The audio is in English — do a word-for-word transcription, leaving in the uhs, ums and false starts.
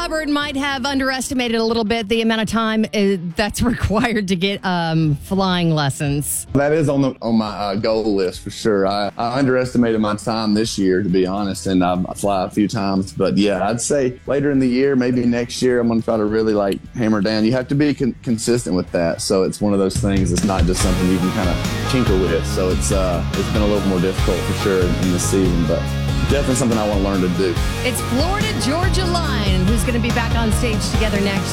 Robert might have underestimated a little bit the amount of time uh, that's required to get um, flying lessons. That is on the on my uh, goal list for sure. I, I underestimated my time this year, to be honest, and I, I fly a few times. But yeah, I'd say later in the year, maybe next year, I'm going to try to really like hammer down. You have to be con- consistent with that. So it's one of those things. It's not just something you can kind of tinker with. So it's uh, it's been a little more difficult for sure in this season, but definitely something I want to learn to do. It's Florida Georgia Line, who's going to be back on stage together next